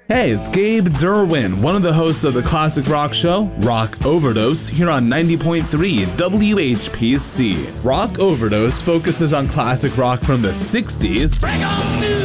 Hey, it's Gabe Derwin, one of the hosts of the classic rock show, Rock Overdose, here on 90.3 WHPC. Rock Overdose focuses on classic rock from the 60s,